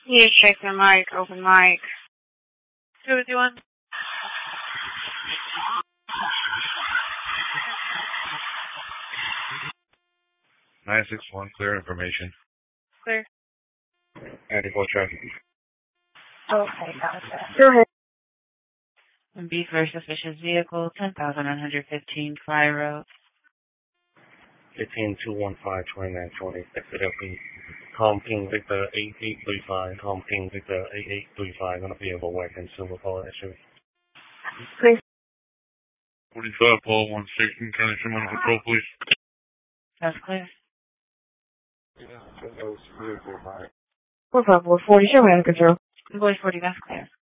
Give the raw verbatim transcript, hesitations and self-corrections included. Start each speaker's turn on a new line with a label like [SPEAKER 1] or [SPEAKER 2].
[SPEAKER 1] Yeah, check the mic, open mic. two two one.
[SPEAKER 2] nine six one, clear information.
[SPEAKER 1] Clear.
[SPEAKER 2] ninety-four traffic.
[SPEAKER 1] Okay, got that. Go ahead.
[SPEAKER 3] B for suspicious vehicle, ten thousand nine hundred fifteen Fire Road.
[SPEAKER 2] fifteen two one five twenty-nine twenty, exit L P. Tom King Victor eight eight three five, Tom King Victor eight eight three five, on a vehicle white and silver color S U V.
[SPEAKER 1] Please.
[SPEAKER 2] forty-five Paul one sixteen, County Shimon Patrol, please.
[SPEAKER 3] That's clear.
[SPEAKER 1] four five four forty, show me under control.
[SPEAKER 3] Boy forty, that's clear.